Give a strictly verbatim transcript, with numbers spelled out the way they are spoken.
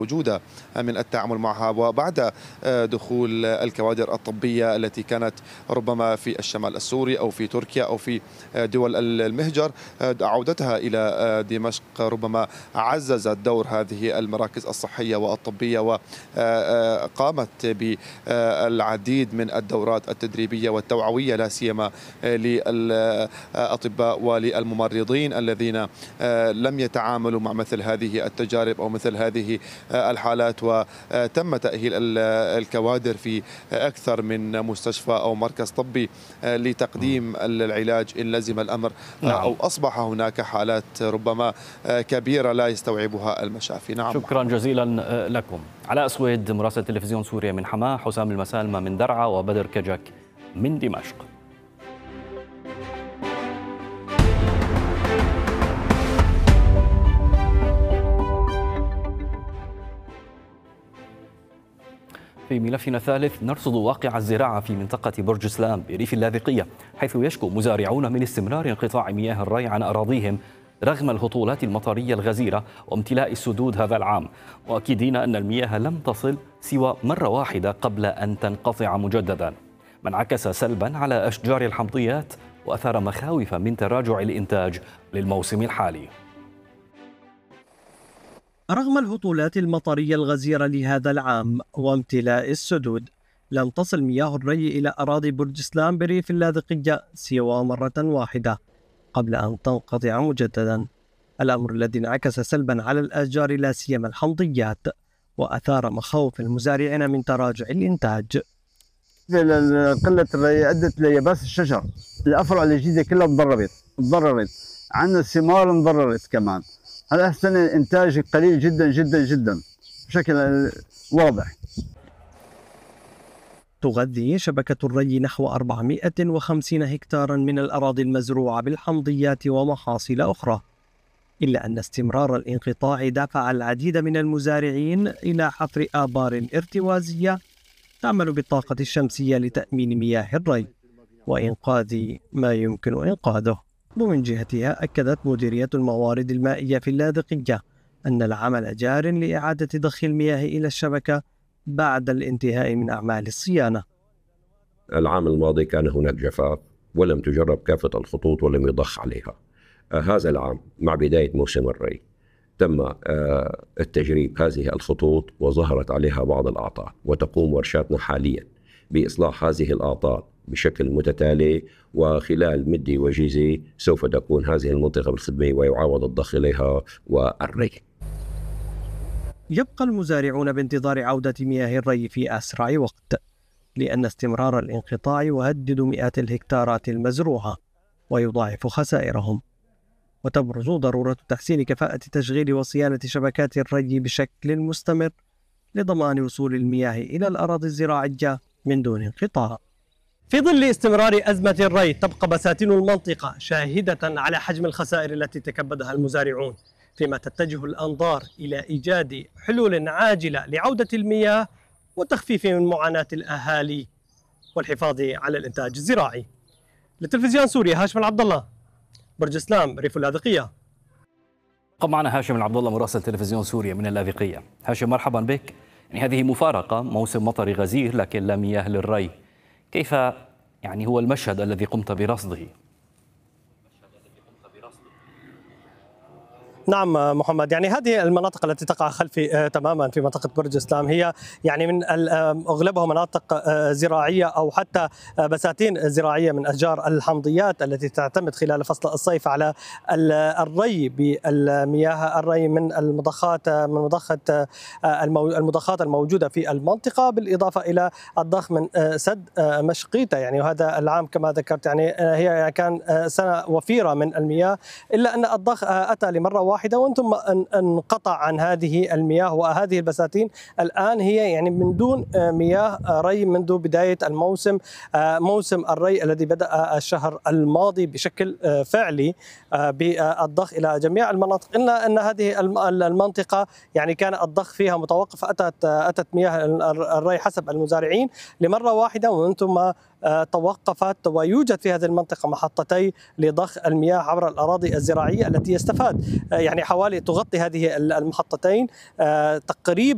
وجودها من التعامل معها. وبعد دخول الكوادر الطبية التي كانت ربما في الشمال السوري أو في تركيا أو في دول المهجر، عودتها إلى دمشق ربما عززت دور هذه المراكز الصحية والطبية، وقامت بالعديد من الدورات التدريبية والتوعوية لا سيما للأطباء وللممرضين الذين لم يتعاملوا مع مثل هذه التجارب أو مثل هذه الحالات، وتم تأهيل الكوادر في أكثر من مستشفى أو مركز طبي لتقديم العلاج إن لزم الأمر أو أصبح هناك حالات ربما كبيرة لا يستوعبها المشافي. نعم، شكرا جزيلا لكم. علاء سويد مراسل تلفزيون سوريا من حماه، حسام المسالمة من درعا، وبدر كجك من دمشق. في ملفنا الثالث نرصد واقع الزراعة في منطقة برج سلام بريف اللاذقية، حيث يشكو مزارعون من استمرار انقطاع مياه الري عن أراضيهم رغم الهطولات المطرية الغزيرة وامتلاء السدود هذا العام، مؤكدين أن المياه لم تصل سوى مرة واحدة قبل أن تنقطع مجددا، ما انعكس سلبا على أشجار الحمضيات وأثار مخاوف من تراجع الإنتاج للموسم الحالي. رغم الهطولات المطرية الغزيرة لهذا العام وامتلاء السدود، لم تصل مياه الري إلى أراضي برج سلام بريف اللاذقية سوى مرة واحدة قبل أن تنقطع مجددا، الأمر الذي انعكس سلبا على الأشجار لا سيما الحمضيات وأثار مخاوف المزارعين من تراجع الإنتاج. قلة الري أدت ليباس الشجر، الأفرع الجديدة كلها تضررت تضررت عندنا الثمار انضررت كمان. هذا السنة الإنتاج قليل جدا جدا جدا بشكل واضح. تغذي شبكة الري نحو أربعمائة وخمسين هكتارا من الأراضي المزروعة بالحمضيات ومحاصيل أخرى، إلا أن استمرار الانقطاع دفع العديد من المزارعين إلى حفر آبار ارتوازية تعمل بالطاقة الشمسية لتأمين مياه الري وإنقاذ ما يمكن إنقاذه. ومن جهتها أكدت مديرية الموارد المائية في اللاذقية أن العمل جار لإعادة ضخ المياه إلى الشبكة بعد الانتهاء من أعمال الصيانة. العام الماضي كان هناك جفاف ولم تجرب كافة الخطوط ولم يضخ عليها. آه هذا العام مع بداية موسم الري تم آه التجريب هذه الخطوط وظهرت عليها بعض الأعطال، وتقوم ورشاتنا حاليا بإصلاح هذه الأعطال بشكل متتالي، وخلال مدة وجيزة سوف تكون هذه المنطقة بالخدمة ويعاود الضخ إليها والري. يبقى المزارعون بانتظار عودة مياه الري في أسرع وقت، لأن استمرار الانقطاع يهدد مئات الهكتارات المزروعة ويضاعف خسائرهم، وتبرز ضرورة تحسين كفاءة تشغيل وصيانة شبكات الري بشكل مستمر لضمان وصول المياه إلى الأراضي الزراعية من دون انقطاع. في ظل استمرار أزمة الري تبقى بساتين المنطقة شاهدة على حجم الخسائر التي تكبدها المزارعون، فيما تتجه الأنظار إلى إيجاد حلول عاجلة لعودة المياه وتخفيف من معاناة الأهالي والحفاظ على الإنتاج الزراعي. لتلفزيون سوريا، هاشم العبد الله، برج سلام، ريف اللاذقية. معنا هاشم العبد الله مراسل تلفزيون سوريا من اللاذقية. هاشم، مرحبا بك. يعني هذه مفارقة، موسم مطري غزير لكن لا مياه للري، كيف يعني هو المشهد الذي قمت برصده؟ نعم محمد، يعني هذه المناطق التي تقع خلفي تماما في منطقة برج سلام هي يعني من أغلبها مناطق زراعية أو حتى بساتين زراعية من أشجار الحمضيات التي تعتمد خلال فصل الصيف على الري بالمياه الري من المضخات من مضخة المضخات الموجودة في المنطقة، بالإضافة إلى الضخ من سد مشقيطة. يعني وهذا العام كما ذكرت يعني هي كان سنة وفيرة من المياه، إلا أن الضخ أتى لمرة واحدة ومن ثم انقطع عن هذه المياه، وهذه البساتين الآن هي يعني من دون مياه ري منذ بداية الموسم، موسم الري الذي بدأ الشهر الماضي بشكل فعلي بالضخ إلى جميع المناطق، إلا أن هذه المنطقة يعني كان الضخ فيها متوقف، أتت أتت مياه الري حسب المزارعين لمرة واحدة ومن ثم توقفت. ويوجد في هذه المنطقة محطتي لضخ المياه عبر الأراضي الزراعية التي يستفاد يعني حوالي تغطي هذه المحطتين تقريبا